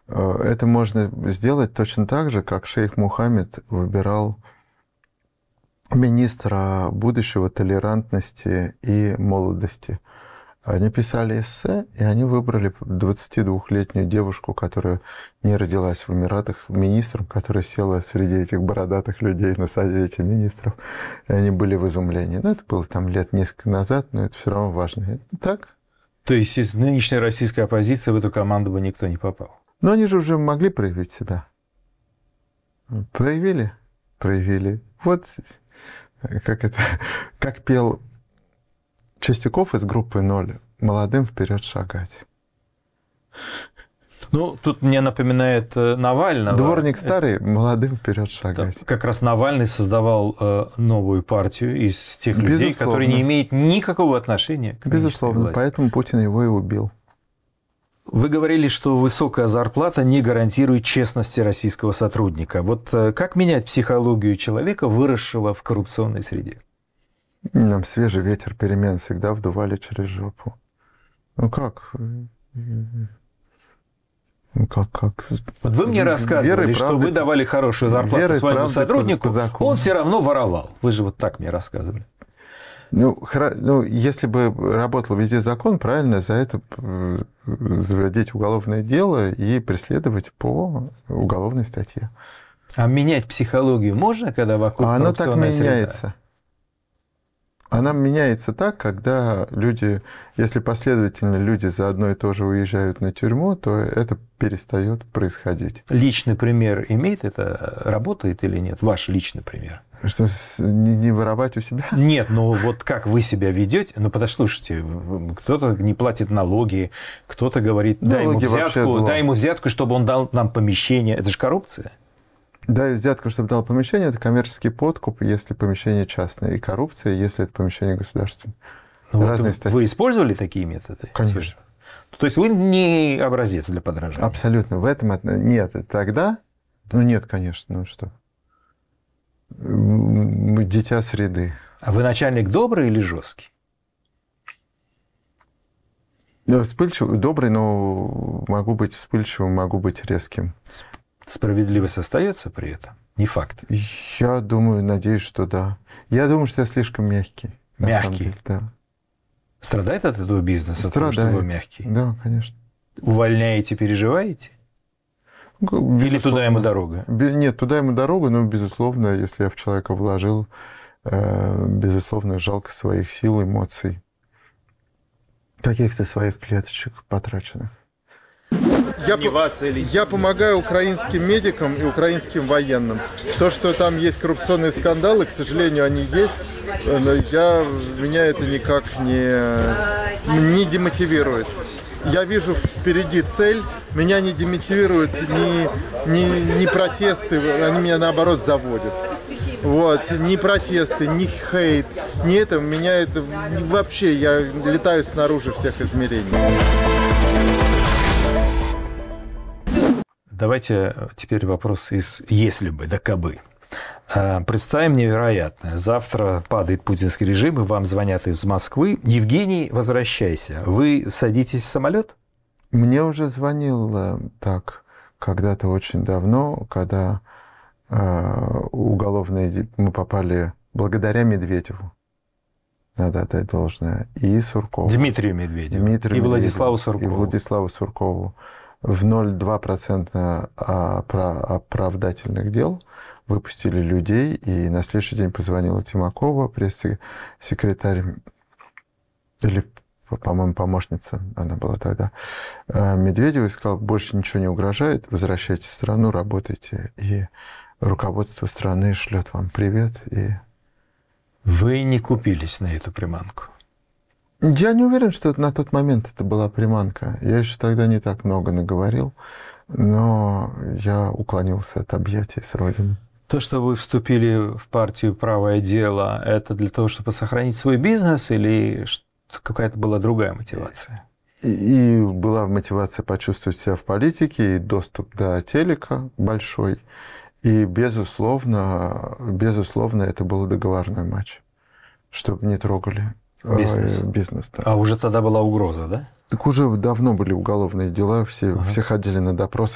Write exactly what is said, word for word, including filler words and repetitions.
Это можно сделать точно так же, как шейх Мухаммед выбирал министра будущего толерантности и молодости. Они писали эссе, и они выбрали двадцатидвухлетнюю девушку, которая не родилась в Эмиратах, министром, которая села среди этих бородатых людей на совете министров. И они были в изумлении. Ну, это было там лет несколько назад, но это все равно важно. Так? То есть из нынешней российской оппозиции в эту команду бы никто не попал? Но они же уже могли проявить себя. Проявили? Проявили. Вот как это, как пел Чистяков из группы «Ноль», молодым вперед шагать. Ну, тут мне напоминает Навального. Дворник старый, молодым вперед шагать. Как раз Навальный создавал э, новую партию из тех людей, Безусловно. которые не имеют никакого отношения к нынешней Безусловно, власти. поэтому Путин его и убил. Вы говорили, что высокая зарплата не гарантирует честности российского сотрудника. Вот э, как менять психологию человека, выросшего в коррупционной среде? Нам свежий ветер перемен всегда вдували через жопу. Ну как? Ну как, как? Вот вы мне рассказывали, Верой, что правдой, вы давали хорошую зарплату верой, своему правдой, сотруднику, по закону. он все равно воровал. Вы же вот так мне рассказывали. Ну, хра... ну, если бы работал везде закон, правильно, за это заводить уголовное дело и преследовать по уголовной статье. А менять психологию можно, когда вокруг а коррупционная среда? Она так меняется. Она меняется так, когда люди, если последовательно люди за одно и то же уезжают на тюрьму, то это перестает происходить. Личный пример имеет это, работает или нет? Ваш личный пример. Что, не, не воровать у себя? Нет, ну вот как вы себя ведете? Ну, послушайте, кто-то не платит налоги, кто-то говорит, дай ему взятку, дай ему взятку, чтобы он дал нам помещение. Это же коррупция. Дай взятку, чтобы дал помещение, это коммерческий подкуп, если помещение частное, и коррупция, если это помещение государственное. Ну, Разные вот статьи. Вы использовали такие методы? Конечно. То есть вы не образец для подражания? Абсолютно. В этом нет. Тогда, ну нет, конечно, ну что. Мы дитя среды. А вы начальник добрый или жесткий? Вспыльчивый, добрый, но могу быть вспыльчивым, могу быть резким. Справедливость остается при этом? Не факт. Я думаю, надеюсь, что да. Я думаю, что я слишком мягкий. Мягкий? Деле, да. Страдает от этого бизнеса? Страдает. От того, что вы мягкий? Да, конечно. Увольняете, переживаете? Безусловно. Или туда ему дорога? Нет, туда ему дорога, но, безусловно, если я в человека вложил, безусловно, жалко своих сил, эмоций, каких-то своих клеточек потраченных. Я, я помогаю украинским медикам и украинским военным. То, что там есть коррупционные скандалы, к сожалению, они есть, но я, меня это никак не, не демотивирует. Я вижу впереди цель, меня не демотивируют ни, ни, ни протесты, они меня наоборот заводят. Вот, ни протесты, ни хейт, ни это, меня это вообще, я летаю снаружи всех измерений. Давайте теперь вопрос из «если бы», да кабы. Представим невероятное. Завтра падает путинский режим, и вам звонят из Москвы. Евгений, возвращайся. Вы садитесь в самолет? Мне уже звонил так когда-то очень давно, когда э, уголовные мы попали благодаря Медведеву. Надо отдать должное. И Суркову. Дмитрию Медведеву. Дмитрию и Медведеву, Владиславу Суркову. И Владиславу Суркову. В ноль целых два десятых процента оправдательных дел выпустили людей, и на следующий день позвонила Тимакова, пресс-секретарь, или, по-моему, помощница, она была тогда, Медведева, и сказала, больше ничего не угрожает, возвращайтесь в страну, работайте, и руководство страны шлет вам привет. И... Вы не купились на эту приманку? Я не уверен, что на тот момент это была приманка. Я еще тогда не так много наговорил, но я уклонился от объятий с Родиной. То, что вы вступили в партию «Правое дело», это для того, чтобы сохранить свой бизнес, или какая-то была другая мотивация? И, и была мотивация почувствовать себя в политике, и доступ до телека большой. И, безусловно, безусловно, это был договорной матч, чтобы не трогали бизнес. Э, бизнес, да. А уже тогда была угроза, да? Так уже давно были уголовные дела, все, ага. все ходили на допрос.